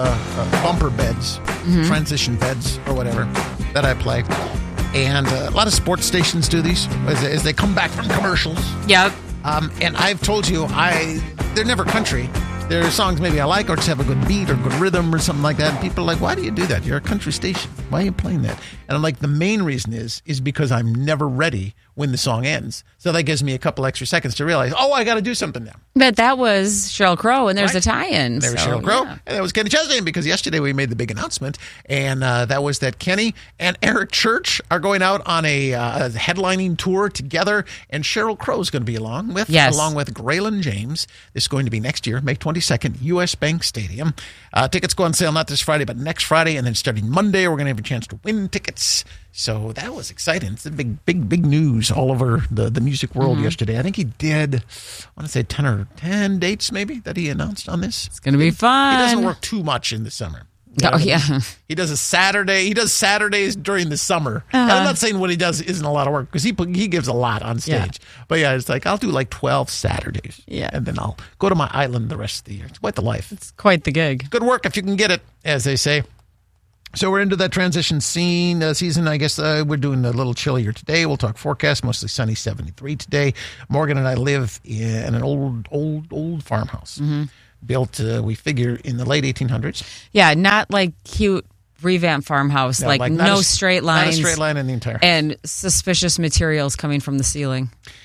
bumper beds, transition beds, or whatever that I play. And a lot of sports stations do these as they come back from commercials. Yep. And I've told you, they're never country. There are songs maybe I like or just have a good beat or good rhythm or something like that. And people are like, why do you do that? You're a country station. Why are you playing that? And I'm like, the main reason is because I'm never ready when the song ends. So that gives me a couple extra seconds to realize, I got to do something now. But that was Sheryl Crow, and there's a tie-in. There was Sheryl Crow, and that was Kenny Chesney, because yesterday we made the big announcement, and that was that Kenny and Eric Church are going out on a headlining tour together, and Sheryl Crow is going to be along with Graylin James. This is going to be next year, May 22nd, U.S. Bank Stadium. Tickets go on sale not this Friday, but next Friday, and then starting Monday, we're going to have a chance to win tickets. So that was exciting. It's a big news all over the music world yesterday. I think he did, I want to say 10 dates maybe that he announced on this. It's going to be fun. He doesn't work too much in the summer. He does a Saturday. He does Saturdays during the summer. I'm not saying what he does isn't a lot of work, because he gives a lot on stage. Yeah. But it's like, I'll do like 12 Saturdays. Yeah. And then I'll go to my island the rest of the year. It's quite the life. It's quite the gig. Good work if you can get it, as they say. So we're into that transition season. I guess we're doing a little chillier today. We'll talk forecast, mostly sunny, 73 today. Morgan and I live in an old farmhouse. Built, we figure, in the late 1800s. Yeah, not like cute revamped farmhouse, like no straight lines. Not a straight line in the entire house. And suspicious materials coming from the ceiling.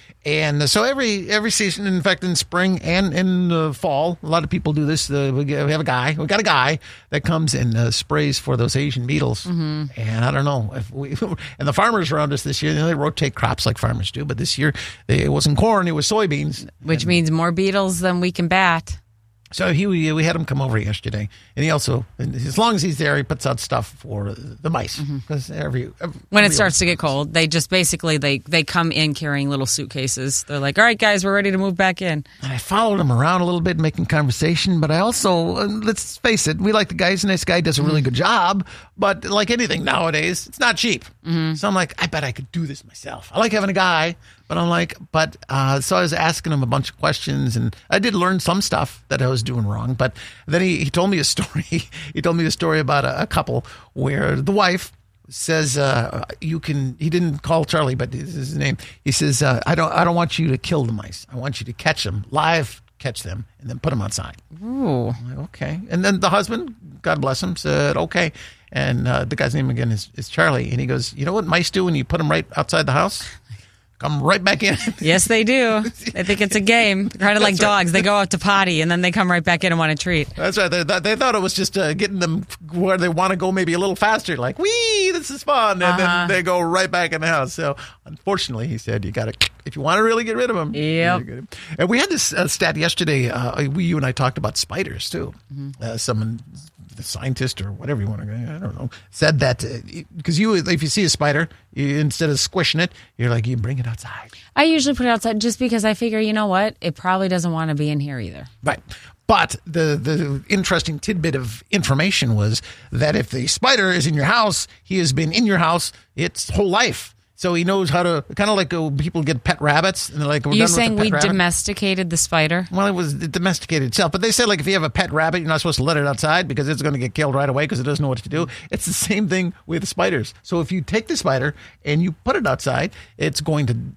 And so every season, in fact, in spring and in the fall, a lot of people do this. We got a guy that comes and sprays for those Asian beetles. And I don't know and the farmers around us this year, they rotate crops like farmers do, but this year it wasn't corn, it was soybeans, which means more beetles than we can bat. So we had him come over yesterday, and he also, as long as he's there, he puts out stuff for the mice. Because when it starts to get cold, they just basically they come in carrying little suitcases. They're like, "All right, guys, we're ready to move back in." And I followed him around a little bit, making conversation. But I also, let's face it, we like the guy. He's a nice guy, does a really good job. But like anything nowadays, it's not cheap. So I'm like, I bet I could do this myself. I like having a guy. But I'm like, so I was asking him a bunch of questions, and I did learn some stuff that I was doing wrong. But then he told me a story. He told me a story about a couple where the wife says, he didn't call Charlie, but this is his name. He says, I don't want you to kill the mice. I want you to catch them, catch them, and then put them outside. Ooh. I'm like, okay. And then the husband, God bless him, said, okay. And the guy's name again is Charlie. And he goes, you know what mice do when you put them right outside the house? Come right back in. Yes, they do. They think it's a game. Kind of like dogs. They go out to potty, and then they come right back in and want a treat. That's right. They thought it was just getting them where they want to go maybe a little faster. Like, wee, this is fun. And then they go right back in the house. So, unfortunately, he said, you got to, if you want to really get rid of them. Yep. And we had this stat yesterday. You and I talked about spiders, too. Someone, the scientist or whatever you want to, I don't know, said that because if you see a spider, instead of squishing it, you're like, you bring it outside. I usually put it outside just because I figure, you know what? It probably doesn't want to be in here either. Right. But the interesting tidbit of information was that if the spider is in your house, he has been in your house its whole life. So he knows how to, kind of like people get pet rabbits. And they're like, you're saying we domesticated the spider? Well, it was domesticated itself. But they said, like, if you have a pet rabbit, you're not supposed to let it outside because it's going to get killed right away because it doesn't know what to do. It's the same thing with spiders. So if you take the spider and you put it outside, it's going to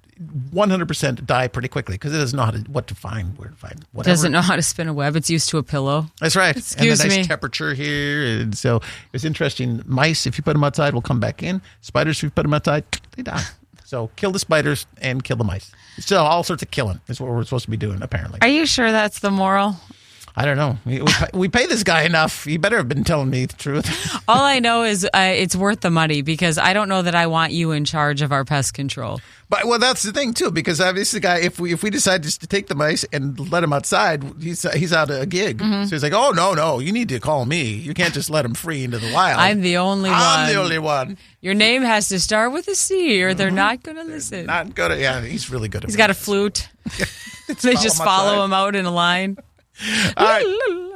100% die pretty quickly because it doesn't know where to find whatever. Doesn't know how to spin a web. It's used to a pillow. That's right. Excuse and a nice me. temperature here. And so it's interesting. Mice, if you put them outside, will come back in. Spiders, if you put them outside, they die. So kill the spiders and kill the mice. It's all sorts of killing is what we're supposed to be doing, apparently. Are you sure that's the moral? I don't know. We pay this guy enough. He better have been telling me the truth. All I know is it's worth the money because I don't know that I want you in charge of our pest control. But that's the thing too, because obviously the guy, if we decide just to take the mice and let him outside, he's out of a gig. So he's like, oh no, you need to call me. You can't just let him free into the wild. I'm the only one. Your name has to start with a C, or they're not going to listen. Not good. Yeah, he's really good at it. He's got a flute. They just follow him out in a line. All right.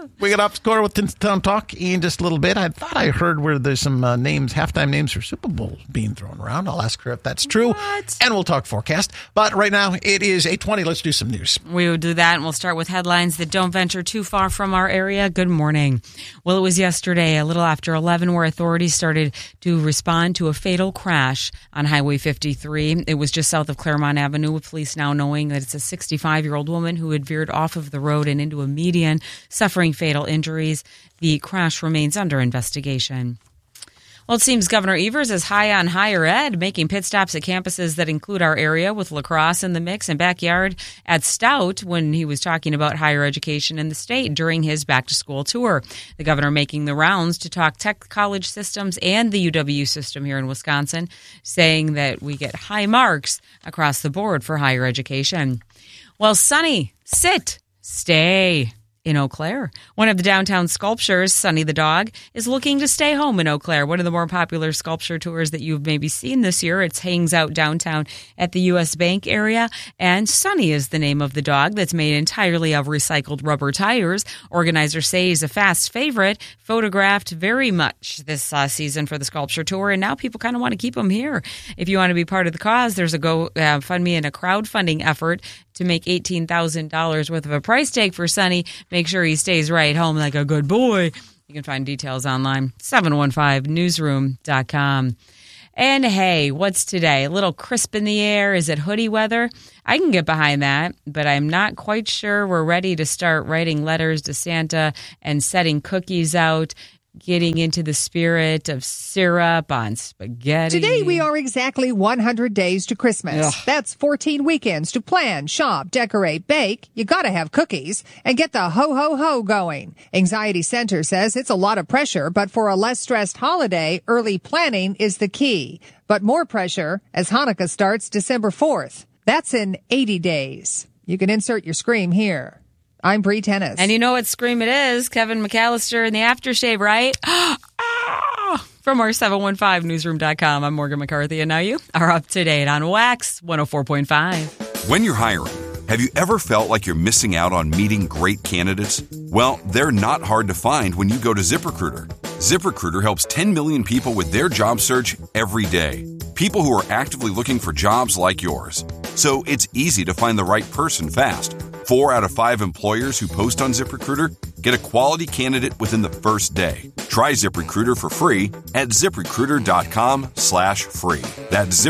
We got off score with Tinseltown Talk in just a little bit. I thought I heard where there's some halftime names for Super Bowls being thrown around. I'll ask her if that's true. What? And we'll talk forecast. But right now, it is 8:20. Let's do some news. We will do that, and we'll start with headlines that don't venture too far from our area. Good morning. Well, it was yesterday, a little after 11, where authorities started to respond to a fatal crash on Highway 53. It was just south of Claremont Avenue, with police now knowing that it's a 65-year-old woman who had veered off of the road and into a median, suffering fatal injuries. The crash remains under investigation. Well, it seems Governor Evers is high on higher ed, making pit stops at campuses that include our area, with La Crosse in the mix and backyard at Stout when he was talking about higher education in the state during his back-to-school tour. The governor making the rounds to talk tech college systems and the UW system here in Wisconsin, saying that we get high marks across the board for higher education. Well, Sunny, sit, stay. In Eau Claire, one of the downtown sculptures, Sunny the dog, is looking to stay home in Eau Claire. One of the more popular sculpture tours that you've maybe seen this year. It hangs out downtown at the U.S. Bank area, and Sunny is the name of the dog that's made entirely of recycled rubber tires. Organizers say he's a fast favorite, photographed very much this season for the sculpture tour, and now people kind of want to keep him here. If you want to be part of the cause, there's a GoFundMe and a crowdfunding effort to make $18,000 worth of a price tag for Sunny. Make sure he stays right home like a good boy. You can find details online, 715newsroom.com. And hey, what's today? A little crisp in the air. Is it hoodie weather? I can get behind that, but I'm not quite sure we're ready to start writing letters to Santa and setting cookies out, getting into the spirit of syrup on spaghetti. Today we are exactly 100 days to Christmas. Ugh. That's 14 weekends to plan, shop, decorate, bake. You gotta have cookies and get the ho-ho-ho going. Anxiety Center says it's a lot of pressure, but for a less stressed holiday, early planning is the key. But more pressure as Hanukkah starts December 4th. That's in 80 days. You can insert your scream here. I'm Bree Tennis. And you know what scream it is. Kevin McAllister in the aftershave, right? From our 715newsroom.com, I'm Morgan McCarthy, and now you are up to date on Wax 104.5. When you're hiring, have you ever felt like you're missing out on meeting great candidates? Well, they're not hard to find when you go to ZipRecruiter. ZipRecruiter helps 10 million people with their job search every day. People who are actively looking for jobs like yours. So it's easy to find the right person fast. 4 out of 5 employers who post on ZipRecruiter get a quality candidate within the first day. Try ZipRecruiter for free at ZipRecruiter.com/free. That's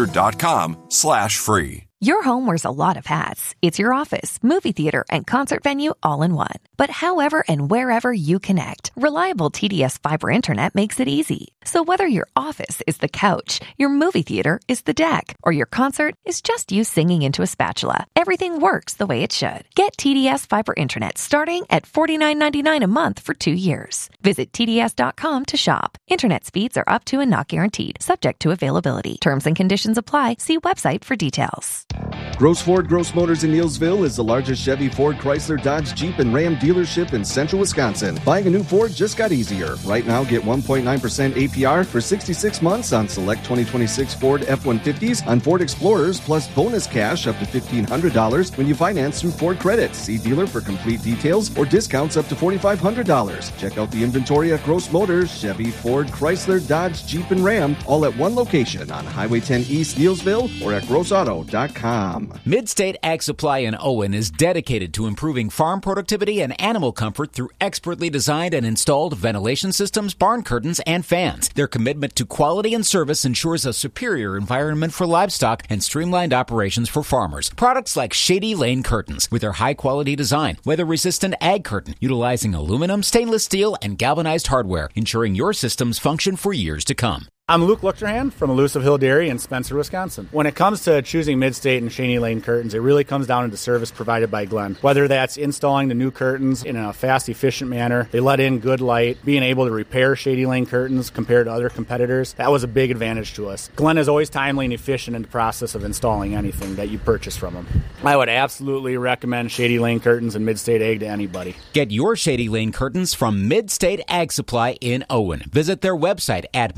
ZipRecruiter.com/free. Your home wears a lot of hats. It's your office, movie theater, and concert venue all in one. But however and wherever you connect, reliable TDS fiber internet makes it easy. So whether your office is the couch, your movie theater is the deck, or your concert is just you singing into a spatula, everything works the way it should. Get TDS fiber internet starting at $49.99 a month for 2 years. Visit TDS.com to shop. Internet speeds are up to and not guaranteed, subject to availability. Terms and conditions apply. See website for details. Gross Ford Gross Motors in Neillsville is the largest Chevy, Ford, Chrysler, Dodge, Jeep, and Ram dealership in central Wisconsin. Buying a new Ford just got easier. Right now, get 1.9% APR for 66 months on select 2026 Ford F-150s, on Ford Explorers, plus bonus cash up to $1,500 when you finance through Ford Credit. See dealer for complete details or discounts up to $4,500. Check out the inventory at Gross Motors, Chevy, Ford, Chrysler, Dodge, Jeep, and Ram, all at one location on Highway 10 East Neillsville or at grossauto.com. Midstate Ag Supply in Owen is dedicated to improving farm productivity and animal comfort through expertly designed and installed ventilation systems, barn curtains, and fans. Their commitment to quality and service ensures a superior environment for livestock and streamlined operations for farmers. Products like Shady Lane Curtains with their high-quality design, weather-resistant ag curtain utilizing aluminum, stainless steel, and galvanized hardware, ensuring your systems function for years to come. I'm Luke Luchterhan from Elusive Hill Dairy in Spencer, Wisconsin. When it comes to choosing Midstate and Shady Lane curtains, it really comes down to the service provided by Glenn. Whether that's installing the new curtains in a fast, efficient manner, they let in good light, being able to repair Shady Lane curtains compared to other competitors, that was a big advantage to us. Glenn is always timely and efficient in the process of installing anything that you purchase from him. I would absolutely recommend Shady Lane curtains and Midstate Ag to anybody. Get your Shady Lane curtains from Midstate Ag Supply in Owen. Visit their website at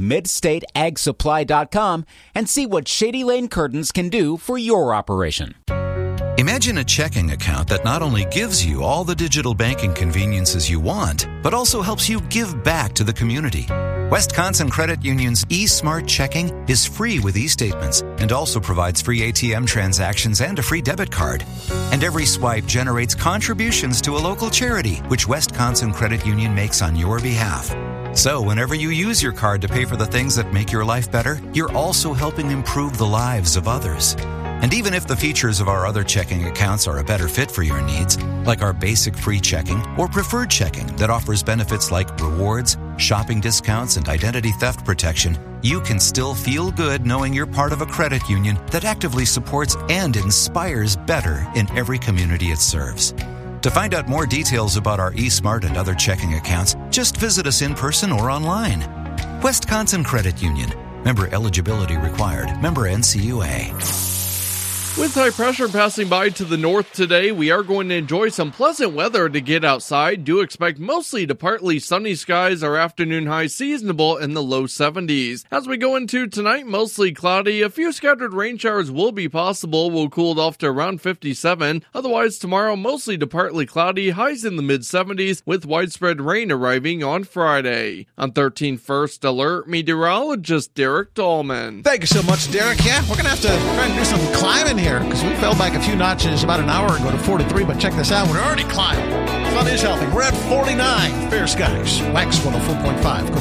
midstateagsupply.com and see what Shady Lane Curtains can do for your operation. Imagine a checking account that not only gives you all the digital banking conveniences you want, but also helps you give back to the community. Wisconsin Credit Union's eSmart Checking is free with e-statements and also provides free ATM transactions and a free debit card. And every swipe generates contributions to a local charity, which Wisconsin Credit Union makes on your behalf. So whenever you use your card to pay for the things that make your life better, you're also helping improve the lives of others. And even if the features of our other checking accounts are a better fit for your needs, like our basic free checking or preferred checking that offers benefits like rewards, shopping discounts, and identity theft protection, you can still feel good knowing you're part of a credit union that actively supports and inspires better in every community it serves. To find out more details about our eSmart and other checking accounts, just visit us in person or online. Wisconsin Credit Union. Member eligibility required. Member NCUA. With high pressure passing by to the north today, we are going to enjoy some pleasant weather to get outside. Do expect mostly to partly sunny skies. Our afternoon high seasonable in the low 70s. As we go into tonight, mostly cloudy. A few scattered rain showers will be possible. We'll cool off to around 57. Otherwise, tomorrow, mostly to partly cloudy. Highs in the mid 70s with widespread rain arriving on Friday. On 13 First Alert, meteorologist Derek Dahlman. Thank you so much, Derek. Yeah, we're going to have to try and do some climbing here because we fell back a few notches about an hour ago to 43, but check this out. We're already climbing. Sun is helping. We're at 49. Fair skies. Wax 104.5.